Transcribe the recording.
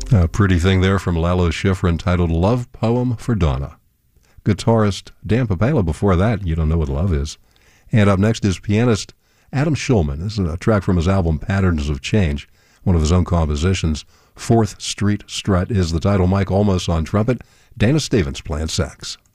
A pretty thing there from Lalo Schifrin titled Love Poem for Donna. Guitarist Dan Papala before that, You Don't Know What Love Is. And up next is pianist Adam Shulman. This is a track from his album Patterns of Change, one of his own compositions. 4th Street Strut is the title. Mike Olmos on trumpet, Dana Stevens playing sax.